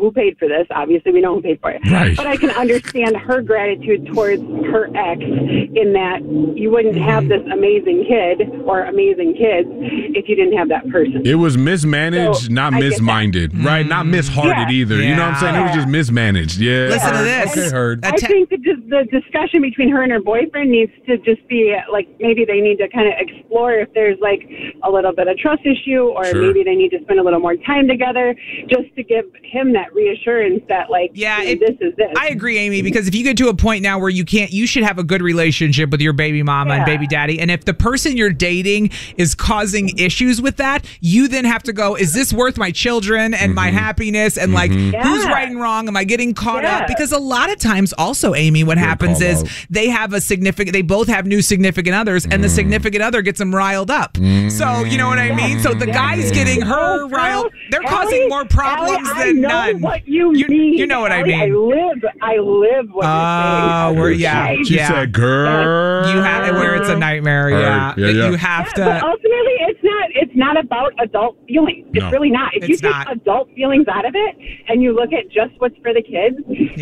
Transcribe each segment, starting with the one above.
who paid for this. Obviously, we know who paid for it. Right. But I can understand her gratitude towards her ex in that you wouldn't have this amazing kid or amazing kids if you didn't have that person. It was mismanaged, not misminded, right? Not mishearted either. You know what I'm saying? It was just mismanaged. Yeah. Listen to this. Okay, heard. I think that just the discussion between her and her boyfriend needs to just be like, maybe they need to kind of explore if there's like a little bit of trust issue, or maybe they need to spend a little more time together just to give him that reassurance that like, this is this. I agree, Amy, because if you get to a point now where you should have a good relationship with your baby mama and baby daddy. And if the person you're dating is causing issues with that, you then have to go, is this worth my children and my happiness? And like, who's right and wrong? Am I getting caught up? Because a lot of times also, Amy, what happens is they both have new significant others, and the significant other gets them riled up. So, you know what I mean? So the guy's getting her riled. They're causing more problems than none. What you mean. You know what I Allie, mean? I live what you're saying. She said, girl. You have it where it's a nightmare. You have to. But ultimately, it's not about adult feelings. It's really not. If you take adult feelings out of it and you look at just what's for the kids,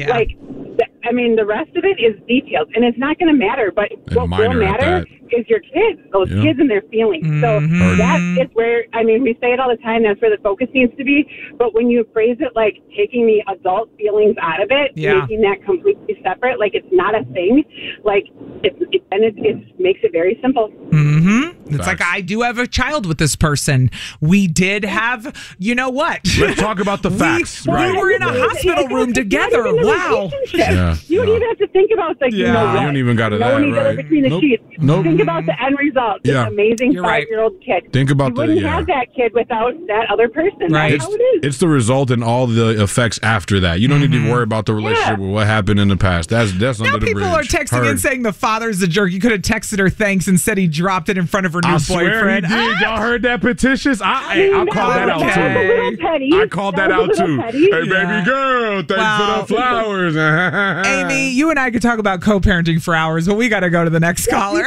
the rest of it is details, and it's not going to matter. But what will matter is your kids, those kids and their feelings. So that is where, we say it all the time, that's where the focus needs to be. But when you phrase it like taking the adult feelings out of it, making that completely separate, like it's not a thing, like it makes it very simple. It's like, I do have a child with this person. We did have, you know what? Let's talk about the facts. We were in a hospital room together. Wow. You don't even have to think about the, you don't even got to that, right? Between the sheets. Think about the end result. This amazing 5-year-old kid. Think about you wouldn't have that kid without that other person. Right. That's how it is. It's the result and all the effects after that. You don't need to worry about the relationship or what happened in the past. That's under the bridge. People are texting and saying the father's a jerk. You could have texted her thanks and said he dropped it in front of her new boyfriend. Did. Y'all heard that petitions? I'll call that out too. I called that out too. Hey, baby girl, thanks for the flowers. Amy, you and I could talk about co-parenting for hours, but we got to go to the next caller.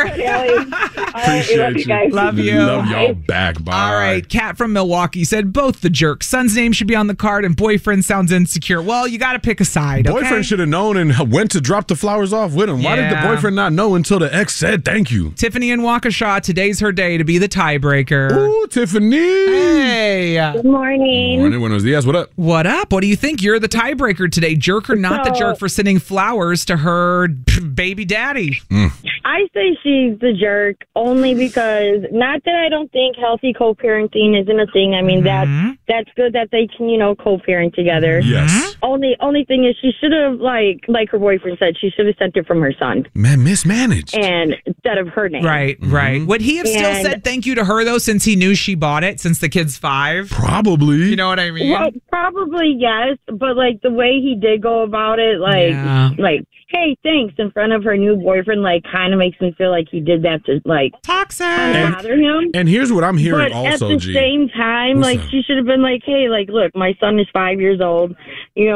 Appreciate you. Guys. Love you. Love y'all back. Bye. All right. Kat from Milwaukee said both the jerks. Son's name should be on the card and boyfriend sounds insecure. Well, you got to pick a side. Boyfriend should have known and went to drop the flowers off with him. Why did the boyfriend not know until the ex said thank you? Tiffany in Waukesha, today's her day to be the tiebreaker. Ooh, Tiffany. Hey. Good morning. Morning, buenos dias. What up? What up? What do you think? You're the tiebreaker today. Jerk or not the jerk for sending flowers to her baby daddy? I say she's the jerk only because, not that I don't think healthy co-parenting isn't a thing. I mean, that's good that they can, co-parent together. Yes. Only thing is she should have, like her boyfriend said, she should have sent it from her son. Man, mismanaged. And instead of her name. Right. Would he have still said thank you to her, though, since he knew she bought it, since the kid's 5? Probably. You know what I mean? Well, probably, yes. But, the way he did go about it, hey, thanks, in front of her new boyfriend, kind of makes me feel like he did that to, toxic, bother him. And here's what I'm hearing but also, at the same time, she should have been hey, look, my son is 5 years old. He's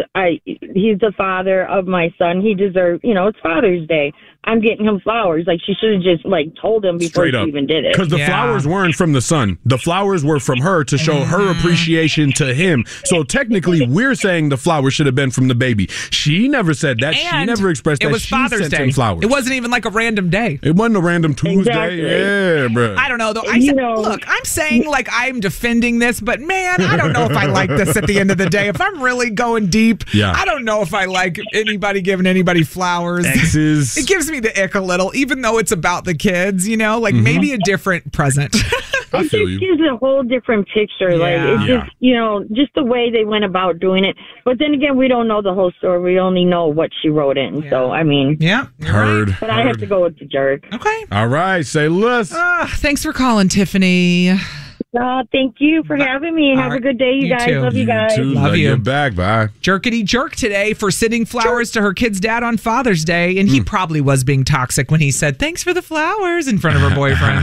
the father of my son. He deserves, it's Father's Day. I'm getting him flowers. She should have just told him before she even did it. Because the flowers weren't from the son. The flowers were from her to show her appreciation to him. So technically, we're saying the flowers should have been from the baby. She never said that. She never expressed that. It was she Father's sent Day. him flowers. It wasn't even like a random day. It wasn't a random Tuesday. Exactly. Yeah, bro. I don't know, though. Look, I'm saying I'm defending this, but man, I don't know if I like this at the end of the day. If I'm really going deep, I don't know if I like anybody giving anybody flowers. Exes. It gives me the ick a little, even though it's about the kids, maybe a different present. I feel you. It gives a whole different picture. It's just, just the way they went about doing it. But then again, we don't know the whole story. We only know what she wrote in. Yeah. So, Heard. But I have to go with the jerk. Okay. All right. Say less. Thanks for calling, Tiffany. Thank you for having me. Have a good day, you guys. Too. Love you guys. Love you. Back. Bye. Jerkity jerk today for sending flowers to her kid's dad on Father's Day. And he probably was being toxic when he said, thanks for the flowers in front of her boyfriend.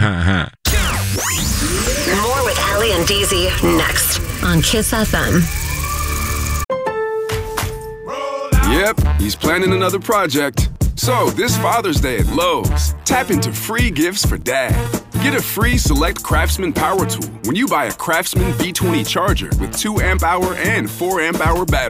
More with Allie and DZ next on Kiss FM. Yep, he's planning another project. So, this Father's Day at Lowe's, tap into free gifts for dad. Get a free Select Craftsman power tool when you buy a Craftsman B20 charger with 2 amp hour and 4 amp hour battery.